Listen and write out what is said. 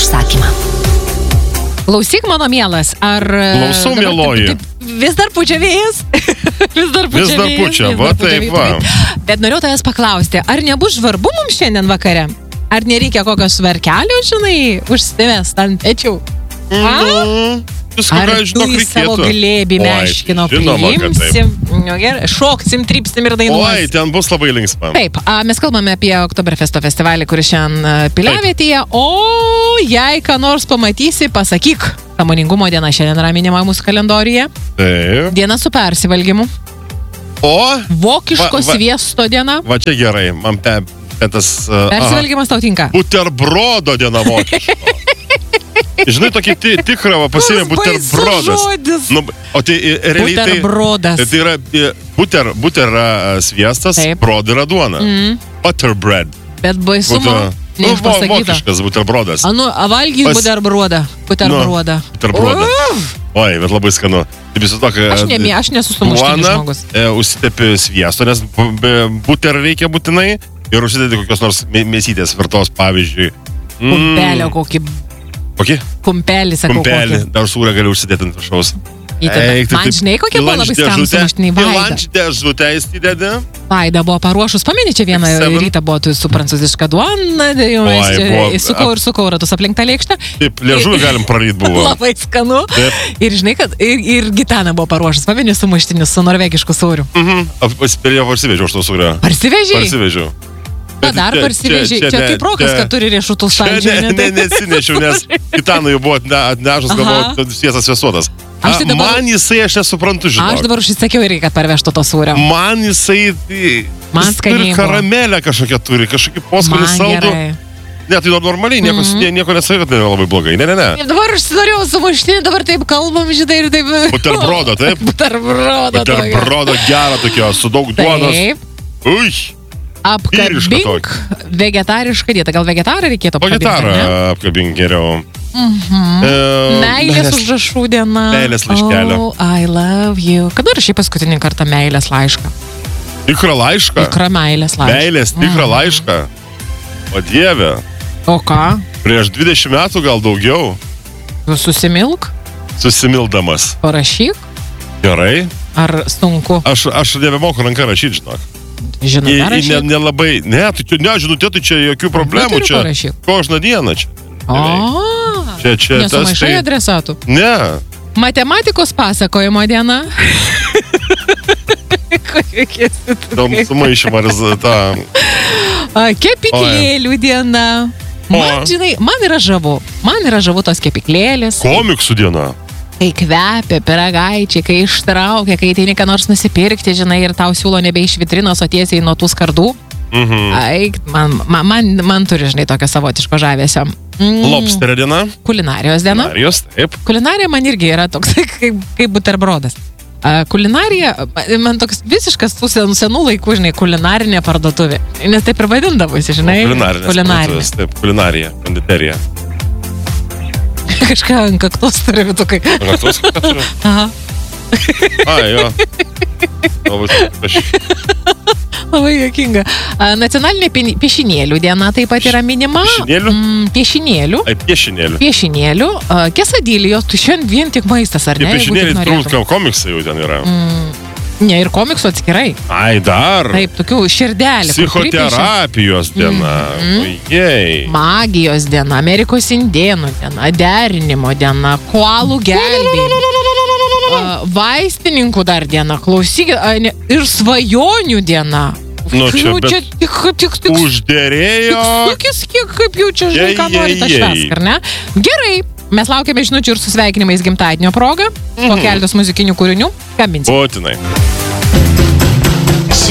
užsakymą. Klausyk, mano mielas, ar... Klausau, mieloji. Vis dar pučia vėjas? Vis dar pučia, va taip, va. Bet norėjau tavęs paklausti, ar nebus žvarbu mums šiandien vakare? Ar nereikia kokio svarkelio, žinai, užsivest ant pečių? Ar tu į savo glėbį meškino priimsim? Šoksim, trypsim ir dainuosim. Oi, ten bus labai linksma. Taip, mes kalbame apie Oktoberfesto festivalį, kuris šiandien Piliavietėje, o jei ką nors pamatysi, pasakyk. Sąmoningumo diena šiandien yra minima mūsų kalendoriuje. Taip. Diena su persivalgymu. O? Vokiško sviesto diena. Va čia gerai, man tas... Persivalgymas tau tinka. Buterbrodo diena vokiško. Žinai, tokį tikrą pasiėmė buterbrodas. O tai realiai buterbrodas. Tai yra buter sviestas, brod yra duona. Butterbread. Bet baisumo neišpasakyta. Vokiškas buterbrodas. Valgyk buterbrodą. Buterbrodą. Oi, bet labai skanu. Aš nesu sumuštinis žmogus. Užsitepi sviesto, nes buter reikia būtinai. Ir užsidėti kokios nors mėsytės virtos, pavyzdžiui. Kumpelio kokį. Kokį? Kumpelį, sakau kokį. Kumpelį, dar sūrą gali užsidėti ant viršaus. Man žinai, kokie buvo labai skanūs sumuštiniai. Lunch dėžutę įsidėdė. Vaida buvo paruošus, pameni, čia vieną rytą buvo su prancūziška duona, sukau ratus aplink tą lėkštę. Taip, liežuvį galim praryt buvo. Labai skanu. Ir žinai, kad ir Gitana buvo paruošus, pameni, sumuštinius su norvegišku sūriu. Parsivežiau aš to sūrio. Parsivežiai? Dar parsivežiai. Čia kaip rokas, kad turi riešutų saldžiai. Nesinešiau, nes Gitanai jau buvo atnešus, galvoju, sviestas sviesuotas. Man jisai, aš nesuprantu, žinok. Aš dabar užsisakiau irgi, kad parvežtų to sūrio. Man jisai, turi karamelę kažkokią turi, kažkokį poskonį saldų. Ne, tai normaliai, nieko nesakė, kad nėra labai blogai. Ne. Dabar užsinorėjau sumuštinį, dabar taip kalbam, žinai, ir taip... Buterbrodo, taip? Buterbrodo gerą tokio, su daug duonos. Ui! Apkabink vegetarišką dietą. Gal vegetarą reikėtų apkabinti? Vegetarą apkabink geriau. Meilės užrašų diena. Meilės laiškelio. Oh, I love you. Kada rašai paskutinį kartą meilės laišką? Tikrą laišką? Tikrą meilės laišką. Meilės tikrą laišką? O Dieve. O ką? Prieš 20 metų gal daugiau. Susimilk? Susimildamas. Parašyk? Gerai. Ar sunku? Aš nebemoku ranką rašyti, žinok. Žinutę rašyk? Nelabai, žinutė, tai čia jokių problemų, čia kožną dieną čia. Nesumaišai adresatų? Ne. Matematikos pasakojimo diena? Sumaišymą tą... Kepiklėlių diena. Man, žinai, man yra žavu tos kepiklėlės. Komiksų diena. Kai kvepia pyragaičiai, kai ištraukia, kai ateini ką nors nusipirkti, žinai, ir tau siūlo nebe iš vitrinos, o tiesiai nuo tų skardų. Man turi, žinai, tokio savotiško žavesio. Lobsterio diena. Kulinarijos diena. Taip. Kulinarija man irgi yra toks kaip buterbrodas. Kulinarija, man toks visiškas tų senų laikų, žinai, kulinarinė parduotuvė. Nes taip ir vadindavosi, žinai. Kulinarinė. Taip, kulinarija, konditerija. Kažką ant kaktos turi vitukai. Ant kaktos turi? Aha. Jo. Labai juokinga. Nacionalinė piešinėlių diena taip pat yra minima. Piešinėlių? Piešinėlių. Piešinėlių. Quesadillos, tu šiandien vien tik maistas, ar ne? Piešinėliai, turbūt komiksai jau ten yra. Ne, ir komiksų atskirai. Dar. Taip, tokių širdelį. Psichoterapijos diena. Magijos diena, Amerikos indėnų diena, derinimo diena, koalų gelbėjimo, vaistininkų dar diena, klausykit, ir svajonių diena. Čia tik užderėjo. Kaip jau čia, žinai, ką nori tą švęsk, ar ne? Gerai. Mes laukiame žinučių ir su sveikinimais gimtadienio proga. Po keletos muzikinių kūrinių. Skambinsim. Būtinai.